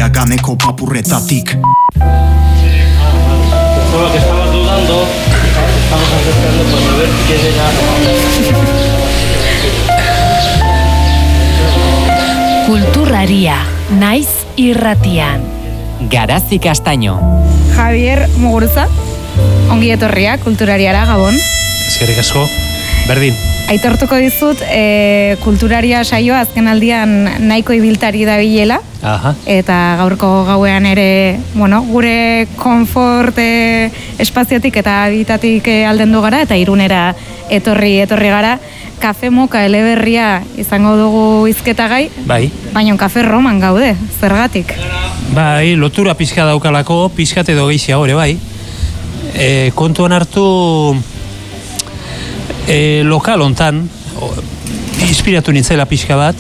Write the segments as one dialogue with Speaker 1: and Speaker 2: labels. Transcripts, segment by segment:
Speaker 1: iraganeko papurretatik.
Speaker 2: Solo que estaba dudando, estamos acercando para ver quién era.
Speaker 3: Kulturraria, naiz irratian.
Speaker 4: Garazi Castaño.
Speaker 5: Javier Muguruza, ongi etorria kulturariara, Gabon.
Speaker 6: Eskerrik asko, berdin.
Speaker 5: Aitortuko dizut, kulturaria saioa azken aldian nahiko ibiltari dabilela.
Speaker 6: Aha.
Speaker 5: Eta gaurko gauean ere, gure konfort espaziotik eta habitatik aldendu gara, eta Irunera etorri gara. Kafe Moka eleberria izango dugu hizketagai.
Speaker 6: Bai.
Speaker 5: Baina Kafe Roman gaude, zergatik?
Speaker 6: Bai, lotura pixka daukalako, pixkat edo gehixia hori, bai. Kontuan hartu lokal hontan, inspiratu nintzela pixka bat,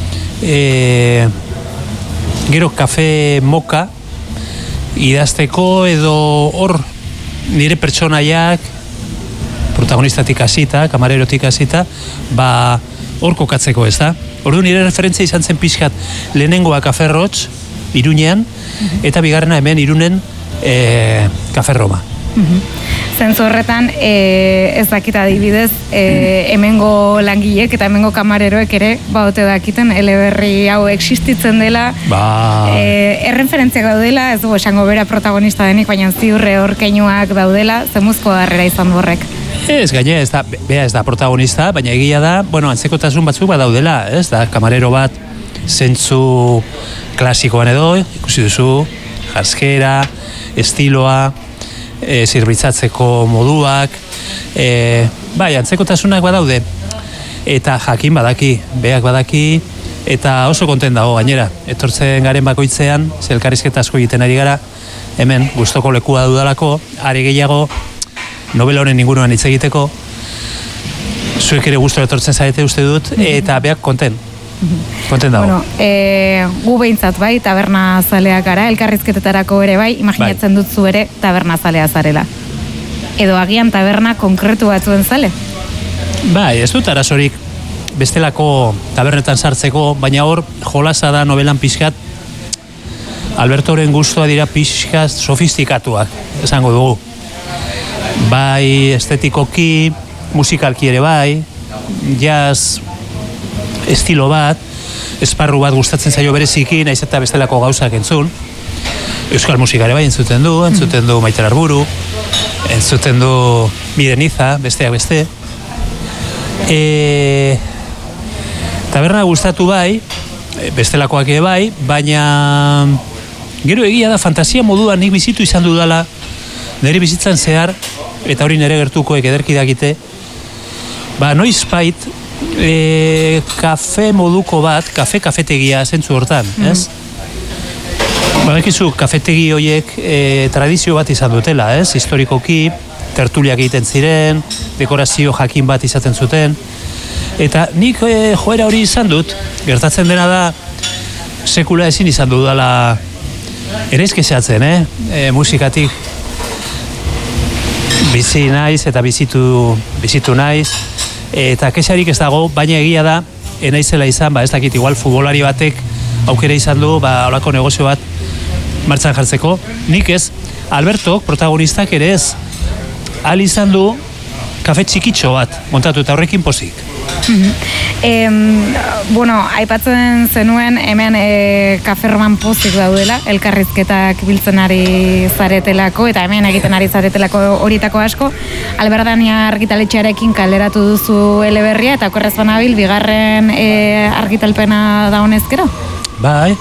Speaker 6: gero Kafe Moka idazteko edo hor nire pertsonaiak protagonistatik hasita, kamarerotik hasita, hor kokatzeko, ez da? Orduan nire referentzia izan zen pixkat lehenengoa Kafe Rots, Iruñean, eta bigarrena hemen Irunen Kafe Roma.
Speaker 5: Zentzu horretan, ez dakit adibidez, hemengo langilek eta hemengo kamareroek ere, ote dakiten, eleberri hau existitzen dela, erreferentziak daudela, ez dugu esango bera protagonista denik, baina ziurre hor keinuak daudela, zemuzko harrera izan borrek.
Speaker 6: Ez, gaine, ez da protagonista, baina egia da, antzekotasun batzuk badaudela, ez da, kamarero bat, zentzu klasikoan edo, ikusi duzu, janskera, estiloa, zerbitzatzeko moduak, antzekotasunak badaude, eta jakin badaki, beak badaki, eta oso konten dago gainera, etortzen garen bakoitzean, elkarrizketa asko egiten ari gara, hemen, gustoko lekua dudalako, are gehiago, novela honen inguruan hitz egiteko, zuek ere gustora etortzen zarete uste dut, eta beak konten dago.
Speaker 5: Gu behintzat bai, taberna zaleak gara, elkarrizketetarako ere bai, imaginatzen dut zu ere taberna zalea zarela. Edo agian taberna konkretu batzuen zale?
Speaker 6: Bai, ez dut arazorik bestelako tabernetan sartzeko, baina hor jolasa da novelan pixkat, Albertoren gustoa dira pixkat sofistikatuak, esango dugu. Bai estetikoki, musikalki ere bai, jazz estilo bat, esparru bat gustatzen zaio bereziki, naiz eta bestelako gauzak entzun. Euskal musikare bai entzuten du Maite Arburu, entzuten du Mideniza, besteak beste. Taberna gustatu bai, bestelakoak ere bai, baina gero egia da fantasia moduan nik bizitu izan dudala, nire bizitzan zehar, eta hori nire gertukoek ederki dakite, noizbait, kafe moduko bat, kafetegia zentzu hortan, ez? Badakizu, kafetegi horiek tradizio bat izan dutela, ez? Historikoki, tertuliak egiten ziren, dekorazio jakin bat izaten zuten, eta nik joera hori izan dut, gertatzen dena da, sekula ezin izan dudala ere izkezatzen, musikatik bizi naiz eta bizitu naiz, eta kexarik ez dago, baina egia da, enaizela izan, ez dakit, igual futbolari batek aukera izan du, holako negozio bat martxan jartzeko. Nik ez, Albertok, protagonistak ere ez, ahal izan du kafe txikitxo bat, montatu eta horrekin pozik.
Speaker 5: Aipatzen zenuen hemen Kafe Roman pozik daudela, elkarrizketak biltzen ari zaretelako, eta hemen egiten ari zaretelako horietako asko. Alberdania argitaletxearekin kaleratu duzu eleberria, eta okerrez banabil, bigarren argitalpena da honezkero?
Speaker 6: Bai.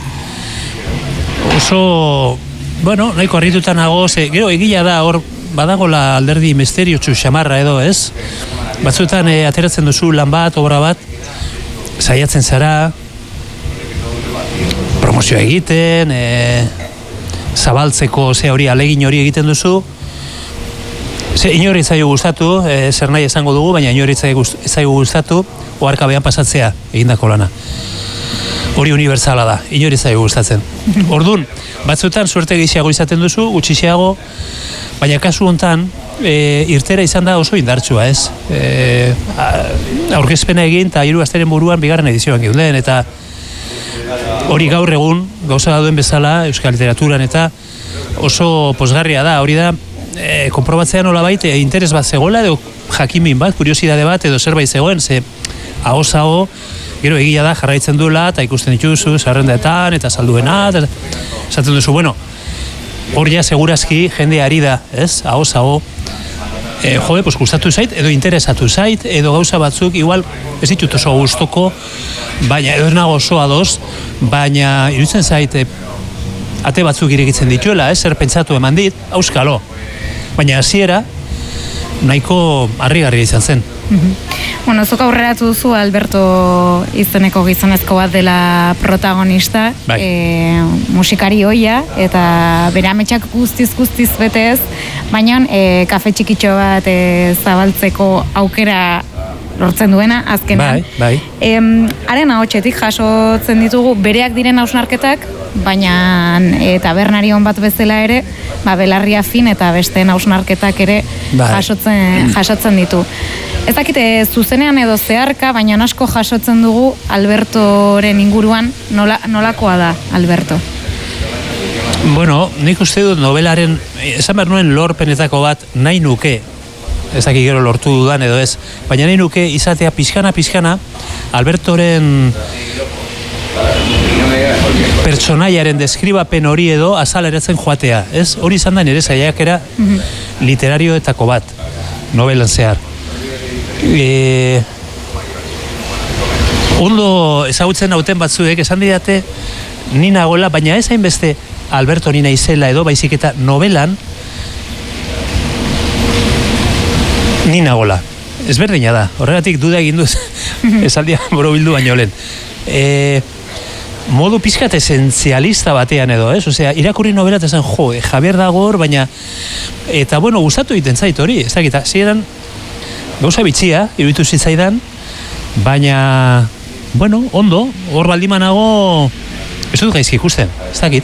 Speaker 6: Oso, nahiko harrituta nago, gero egia da hor, badagola alderdi misteriotsu xamarra edo, ez? Batzuetan ateratzen duzu lan bat, obra bat, saiatzen zara, promozioa egiten, zabaltzeko hori alegin hori egiten duzu, inori ez zaigu gustatu, zer nahi esango dugu, baina inori ez zaigu gustatu, oharkabean pasatzea egindako lana. Hori unibertsala da, inori ez zaigu gustatzen. Orduan, batzuetan suerte gehiago izaten duzu, gutxiago, baina kasu hontan, irtera izan da oso indartsua, ez? Aurkezpena egin, eta 3 asteren buruan bigarren edizioan geunden, eta hori gaur egun, gauza dauden bezala, euskal literaturan eta oso posgarria da, hori da, konprobatzea nolabait, interes bat zegoela, edo jakimin bat, kuriosidade bat, edo zerbait zegoen, ze aho, gero egia da jarraitzen duela, eta ikusten dituzu, zerrendetan, eta salduena, eta esaten duzu, bueno, hor ja segurazki jende ari da, ez, aho, pues gustatu zait, edo interesatu zait, edo gauza batzuk, igual, ez ditut oso gustoko, baina, edo nago oso ados, baina, iruditzen zait, ate batzuk irekitzen dituela, zer pentsatu eman dit, auskalo. Baina hasiera nahiko harrigarria izan zen.
Speaker 5: Bueno, zuk aurreratu duzu Alberto izeneko gizonezko bat dela protagonista, musikari ohia, eta bere ametsak guztiz betez, baina kafe txikitxo bat zabaltzeko aukera lortzen duena, azkenan.
Speaker 6: Bai.
Speaker 5: Haren ahotsetik jasotzen ditugu bereak diren hausnarketak, baina tabernari on bat bezala ere, belarria fin eta besteen hausnarketak ere jasotzen ditu. Ez dakite zuzenean edo zeharka, baina asko jasotzen dugu Albertoren inguruan, nolakoa da Alberto?
Speaker 6: Bueno, nik uste dut novelaren, esan behar nuen lorpenetako bat nahi nuke, ez dakit gero lortu dudan edo ez, baina nahi nuke izatea pixkana, Albertoren pertsonaiaren deskribapen hori edo azaleratzen joatea, ez? Hori izan da nire saiakera literarioetako bat, novelan zehar. Ondo ezagutzen nauten batzuek esan didate ni nagoela, baina ez hainbeste Alberto ni naizela edo baizik eta novelan ni nagoela. Ezberdina da, horregatik duda egin duz esaldia borobildu baino lehen. Modu pizkat esenzialista batean edo, ez? Osea, irakurri novelat esan, Javier Dagor, baina eta bueno, gustatu egiten zait hori, ez dakit, hasieran gauza bitxia, iruditu zitzaidan, baina bueno, ondo, hor baldimanago ez dut gaizki ikusten, ez dakit.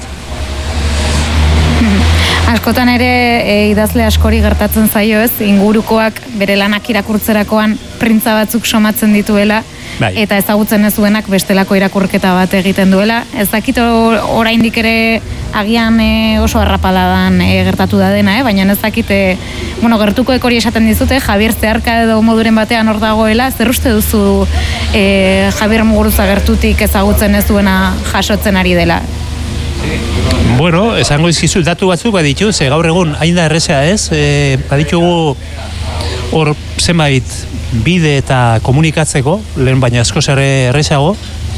Speaker 5: Askotan ere idazle askori gertatzen zaio, ez? Ingurukoak bere lanak irakurtzerakoan printza batzuk somatzen dituela, eta ezagutzen ez duenak bestelako irakurketa bat egiten duela. Ez dakit oraindik ere agian oso arrapaladan gertatu da dena, baina ez dakit, bueno, gertukoek hori esaten dizute, Javier zeharka edo moduren batean hor dagoela, zer uste duzu Javier Muguruza gertutik ezagutzen ez duena jasotzen ari dela?
Speaker 6: Bueno, esango izkizu datu batzuk baditu, ze gaur egun hain da errezea ez, baditugu hor zenbait bide eta komunikatzeko, lehen baina asko zer errezago.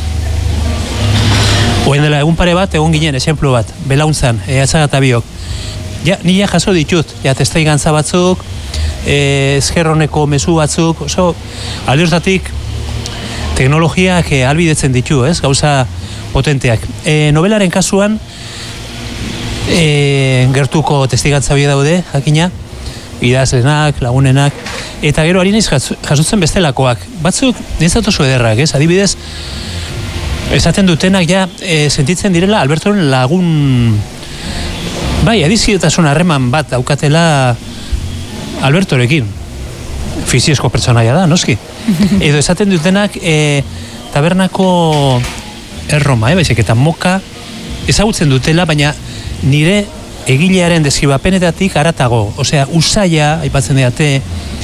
Speaker 6: Oen dela egun pare bat, egon ginen, esenplu bat, belauntzan, Atzaga biok. Ni jaso ditut, testai gantza batzuk, ezkerroneko mezu batzuk, oso aldeurtatik teknologiak albidetzen ditu, ez, gauza potenteak. Novelaren kasuan, gertuko testigantza bide daude, jakina, idazlenak, lagunenak, eta gero ari naiz jasotzen bestelakoak. Batzuk, nintzat oso ederrak, ez? Adibidez, esaten dutenak sentitzen direla Albertoren lagun, adizkidetasun harreman bat daukatela Albertorekin. Fiziesko pertsonaia da, noski. Edo esaten dutenak tabernako erroma, baizik eta moka ezagutzen dutela, baina nire egilearen deskribapenetatik haratago, osea, usaia, aipatzen didate,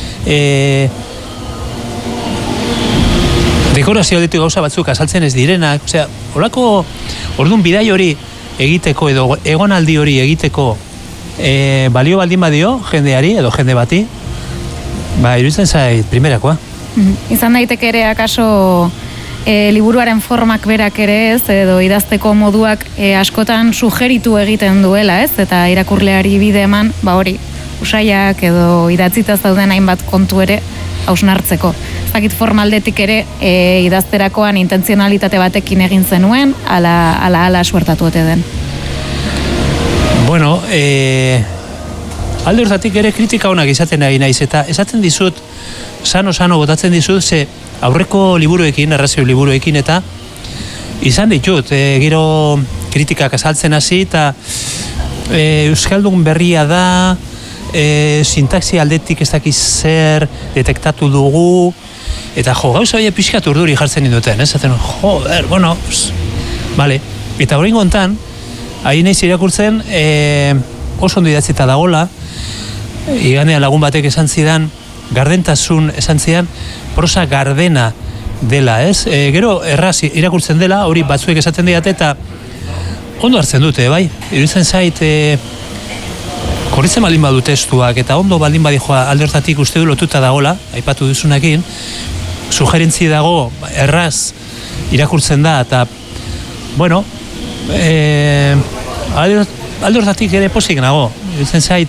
Speaker 6: dekorazio ditu gauza batzuk azaltzen ez direnak, osea, holako orduan bidai hori egiteko edo egonaldi hori egiteko balio baldin badio jendeari edo jende bati, iruditzen zait primerakoa.
Speaker 5: Izan daiteke ere akaso liburuaren formak berak ere ez, edo idazteko moduak askotan sugeritu egiten duela ez, eta irakurleari bide eman, hori, usaiak edo idatzita zauden hainbat kontu ere hausnartzeko. Zakit formaldetik ere idazterakoan intentzionalitate batekin egin zenuen, ala suertatu ote den.
Speaker 6: Bueno, alde hortatik ere kritika honak izaten ari naiz, eta esaten dizut, sano botatzen dizut, ze aurreko liburuekin, narrazio liburuekin, eta izan ditut, gero kritikak azaltzen hasi, eta Euskaldun berria da, sintaxi aldetik ez dakiz zer detektatu dugu, eta gauza hori pixkat urduri jartzen induten, ez? Zaten, bueno, Vale, eta horrein gontan, hain naiz irakurtzen, oso ondo idatzita dagola, iganean lagun batek esan zidan, gardentasun esan zidan, prosa gardena dela, ez? Gero erraz irakurtzen dela, hori batzuek esaten diate, eta ondo hartzen dute, bai? Iruditzen zait, korritzen baldin badu testuak, eta ondo baldin badijoa alde hortatik uste du lotuta dagola, aipatu duzunakin, sugerentzi dago, erraz irakurtzen da, eta, bueno, alde hortatik ere posik nago. Iruditzen zait,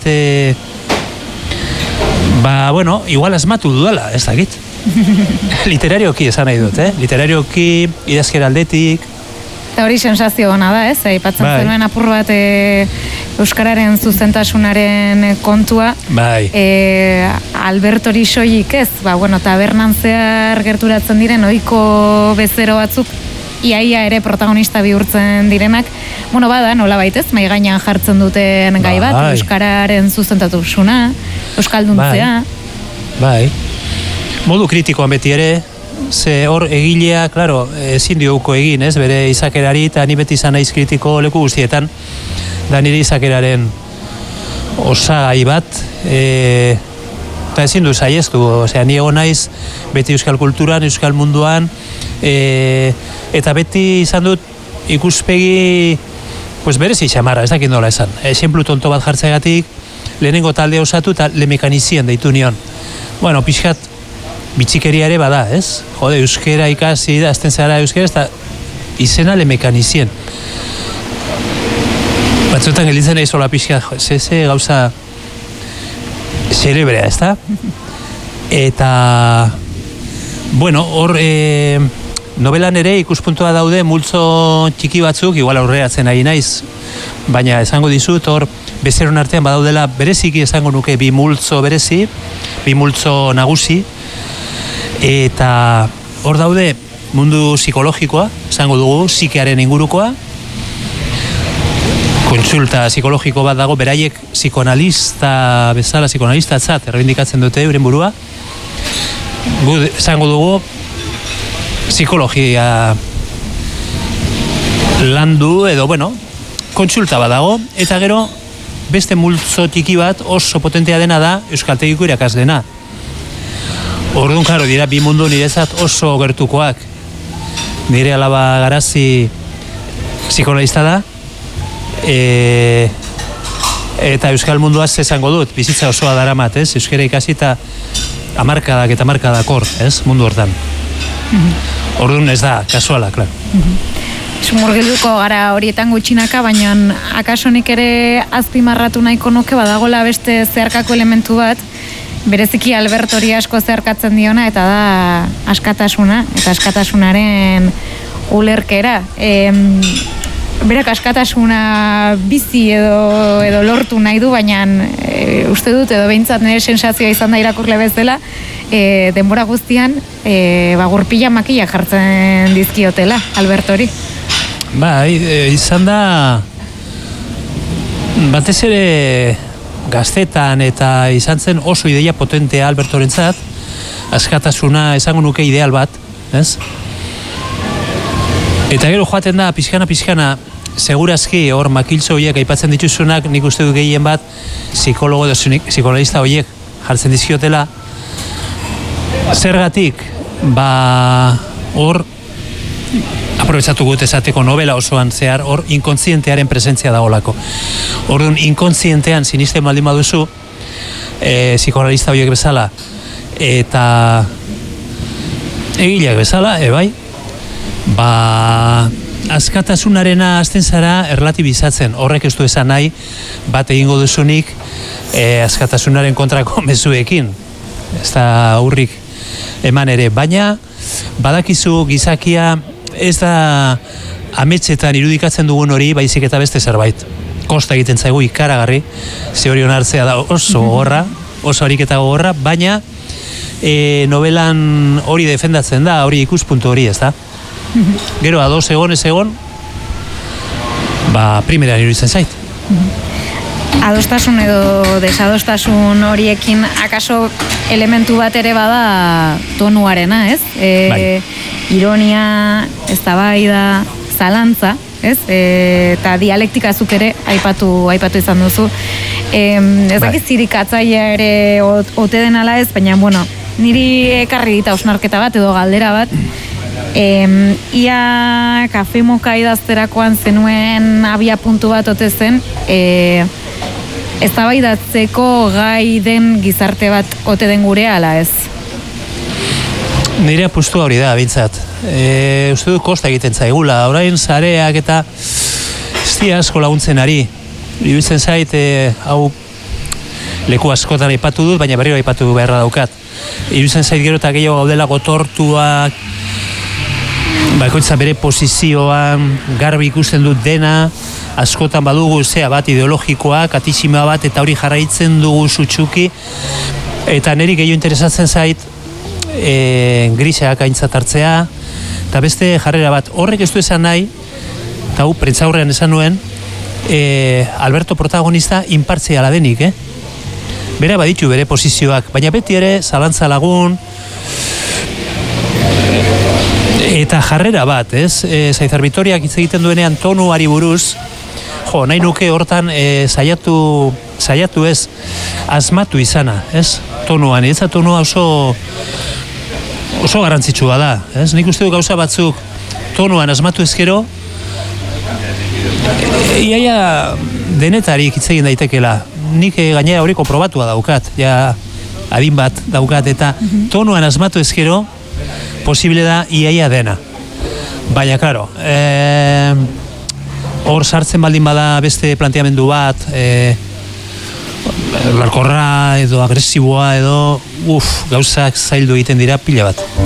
Speaker 6: bueno, igual asmatu dudala, ez dakit. Literarioki esan nahi dut, Literarioki, idazkera aldetik.
Speaker 5: Eta hori sensazio ona da, ez? Aipatzen zenuen apur bat euskararen zuzentasunaren kontua.
Speaker 6: Bai.
Speaker 5: Albertori soilik ez, bueno, tabernan zehar gerturatzen diren ohiko bezero batzuk, iaia ere protagonista bihurtzen direnak, bueno, bada, nola baitez, mai gainean jartzen duten gai bat, euskararen zuzentatusuna, euskalduntzea.
Speaker 6: Bai. Modu kritikoan beti ere, ze hor egilea, klaro, ezin dioguko egin, ez, bere izakerari, eta ni beti izan naiz kritiko leku guztietan, da nire izakeraren osagai bat, eta ezin du saiestu, osea, ni egon naiz beti euskal kulturan, euskal munduan, eta beti izan dut ikuspegi pues berezi xamarra, ez dakit nola esan. Exemplu tonto bat jartzegatik, lehenengo talde osatu eta Le Mecanicien deitu nion. Bueno, pixkat bitxikeria ere bada, ez? Jode, euskera ikasi da, azten zara euskera, eta izena Le Mecanicien. Batzuetan gelditzen nahi zola pixkat, ze gauza celebrea, ez da? Eta, bueno, hor, novelan ere ikuspuntua daude multzo txiki batzuk, igual aurreratzen ari naiz, baina esango dizut, hor, bezeron artean badaudela bereziki esango nuke bi multzo berezi, bi multzo nagusi, eta hor daude mundu psikologikoa, esango dugu, psikearen ingurukoa, kontsulta psikologiko bat dago, beraiek psikoanalista bezala, psikoanalista atzat, errebindikatzen dute euren burua, esango dugu, psikologia landu edo, bueno, kontsulta bat dago, eta gero beste multzo tiki bat oso potentea dena da euskaltegiko irakaslena. Orduan, klaro, dira bi mundu nirezat oso gertukoak. Nire alaba Garazi psikoanalista da, eta euskal munduaz esango dut, bizitza osoa daramat, ez? Euskara ikasi eta amarkadak hor, ez? Mundu hortan. Orduan ez da, kasuala, klar.
Speaker 5: Murgilduko gara horietan gutxinaka, baina akasonik ere azpimarratu nahiko nuke badagola beste zeharkako elementu bat, bereziki Albertori asko zeharkatzen diona, eta da askatasuna, eta askatasunaren ulerkera. Berak askatasuna bizi edo lortu nahi du, baina uste dut, edo behintzat nire sensazioa izan da irakurle bezala, denbora guztian gurpila makila jartzen dizkiotela Albertori.
Speaker 6: Bai, izan da batez ere gaztetan eta izan zen oso ideia potentea Albertorentzat, askatasuna esango nuke ideal bat, ez? Eta gero joaten da pixkana, segurazki hor makiltzo horiek aipatzen dituzunak, nik uste du gehien bat psikologo edo psikoanalista horiek jartzen dizkiotela. Zergatik, hor aprobetxatu gut esateko novela osoan zehar, hor inkontzientearen presentzia dagoelako. Orduan, inkontzientean sinisten baldin baduzu, psikoanalista horiek bezala, eta egileak bezala, bai, askatasunarena hasten zara erlatibizatzen, horrek ez du esan nahi, bat egingo duzunik askatasunaren kontrako mezuekin, ez da urrik eman ere, baina badakizu gizakia ez da ametsetan irudikatzen dugun hori, baizik eta beste zerbait. Kosta egiten zaigu ikaragarri, ze hori onartzea da oso gogorra, oso ariketa gogorra, baina novelan hori defendatzen da, hori ikuspuntu hori, ez da? Gero, ados egon, ez egon, primeran iruditzen zait.
Speaker 5: Adostasun edo desadostasun horiekin akaso elementu bat ere bada tonuarena, ez? Ironia, eztabaida, zalantza, ez? Eta dialektika zuk ere aipatu izan duzu. Ez dakit zirikatzaia ere ote den ala ez, baina, bueno, niri ekarri dita osnarketa bat edo galdera bat. Ia kafe moka idazterakoan zenuen abia puntu bat ote zen, eztabaidatzeko gai den gizarte bat ote den gure ala ez?
Speaker 6: Nire apustu hori da, bintzat. Uste du kosta egiten zaigula. Orain sareak eta ez asko laguntzen ari. Iruditzen zait, hau leku askotan aipatu dut, baina berriro aipatu beharra daukat. Iruditzen zait gero eta gehiago gaudela gotortua, bakoitza bere posizioan, garbi ikusten dut dena, askotan badugu zea bat ideologikoa, katisima bat, eta hori jarraitzen dugu sutsuki, eta niri gehiago interesatzen zait, griseak aintzat hartzea, eta beste jarrera bat, horrek ez du esan nahi, eta hu, prentzaurrean esan nuen, Alberto protagonista inpartziala denik, Bera baditu bere posizioak, baina beti ere zalantza lagun, eta jarrera bat, ez? Zaizar Bitoriak hitz egiten duenean tonuari buruz, nahi nuke hortan saiatu ez, asmatu izana, ez? Tonuan, ez da tonua oso garrantzitsua da, ez? Nik uste du gauza batzuk tonuan asmatu ezkero, iaia denetarik hitz egin daitekela. Nik gainera hori konprobatua daukat, ja adin bat daukat, eta tonuan asmatu ezkero, posible da iaia dena. Baina, klaro, hor sartzen baldin bada beste planteamendu bat, larkorra edo agresiboa edo, gauzak zaildu egiten dira pila bat.